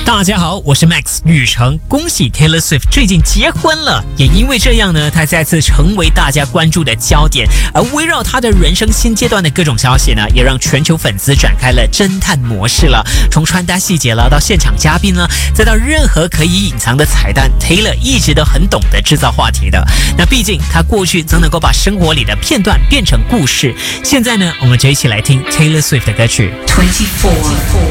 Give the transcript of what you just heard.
大家好，我是 Max 雨成，恭喜 Taylor Swift 最近结婚了，也因为这样呢，她再次成为大家关注的焦点。而围绕她的人生新阶段的各种消息呢，也让全球粉丝展开了侦探模式了。从穿搭细节了，到现场嘉宾呢，再到任何可以隐藏的彩蛋 ，Taylor 一直都很懂得制造话题的。那毕竟她过去曾能够把生活里的片段变成故事，现在呢，我们就一起来听 Taylor Swift 的歌曲 24